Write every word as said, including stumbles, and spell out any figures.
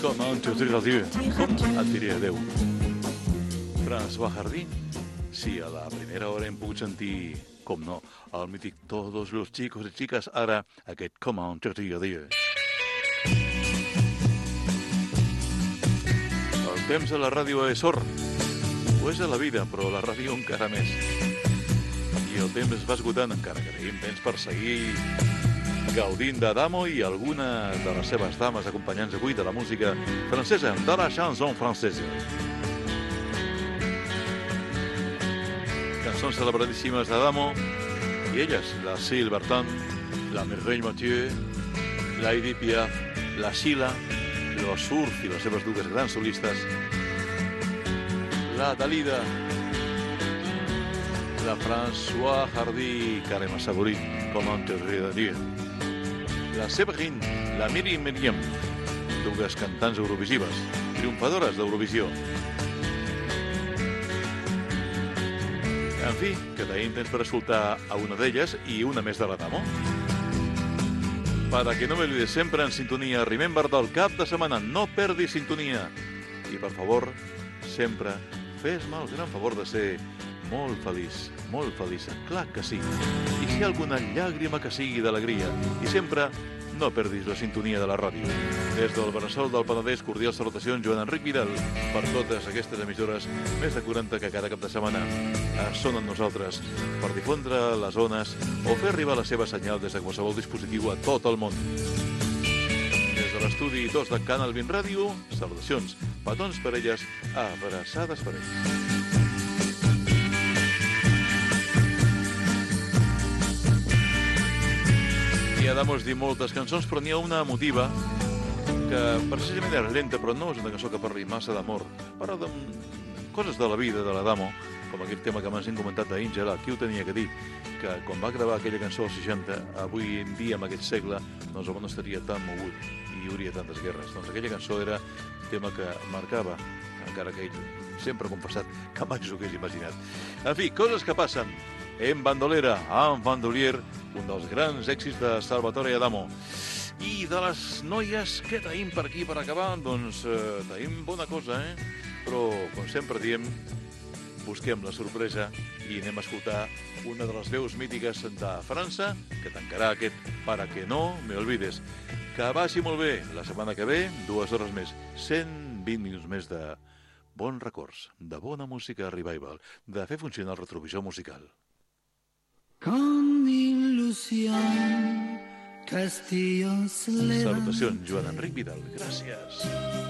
Comment te dire adieu? Com et diré adeu? François Hardy? Sí, a la primera hora hem pogut sentir, com no, el mític Todos los chicos y chicas, ara aquest Comment te dire adieu. El temps a la ràdio és or. Ho és a la vida, però a la ràdio encara més. I el temps es va esgotant, encara que tenim temps per seguir gaudint d'Adamo i alguna de les seves dames acompanyants avui de la música francesa, de la chanson francesa. Cançons celebradíssimes d'Adamo i elles, la Sylvie Vartan, la Mireille Mathieu, la Edith Piaf, la Sheila, los Surf i les seves dues grans solistes, la Dalida, la François Hardy, Carme Saborit, Comment te dire adieu, la Séverine, la Miri Miriam, dues cantants eurovisives, triomfadores d'Eurovisió. En fi, que tenim temps per escoltar a una d'elles i una més de l'Adamo. Para que no me olvides, sempre en sintonia, Remember del cap de setmana, no perdis sintonia. I, per favor, sempre fes-me el gran favor de ser molt feliç, molt feliç, clar que sí. I si hi ha alguna llàgrima que sigui d'alegria. I sempre no perdis la sintonia de la ràdio. Des del Bressol del Penedès, cordials salutacions, Joan Enric Vidal, per totes aquestes emissores, més de quaranta que cada cap de setmana són amb nosaltres, per difondre les ones o fer arribar la seva senyal des de qualsevol dispositiu a tot el món. Des de l'estudi dos de Canal vint Ràdio, salutacions, petons per elles, abraçades per ells. I Adamo es diu moltes cançons, però n'hi ha una emotiva que precisament era lenta, però no és una cançó que parli massa d'amor. Parla de coses de la vida de l'Adamo, com aquell tema que m'has comentat d'Àngela. Qui ho tenia que dir? Que quan va gravar aquella cançó als seixanta, avui en dia, en aquest segle, doncs el món no estaria tan mogut i hi hauria tantes guerres. Doncs aquella cançó era un tema que marcava, encara que ell sempre ha confessat que mai s'ho hagués imaginat. En fi, coses que passen. En bandolera, en bandolier, un dels grans èxits de Salvatore Adamo. I de les noies, què tenim per aquí per acabar? Doncs eh, tenim bona cosa, eh? Però, com sempre diem, busquem la sorpresa i anem a escoltar una de les veus mítiques de França, que tancarà aquest Para que no me olvides. Que vagi molt bé. La setmana que ve, dues hores més, cent vint minuts més de bons records, de bona música revival, de fer funcionar el retrovisor musical. Con ilusión, castillos. Salutacions, Joan Enric Vidal. Gràcies.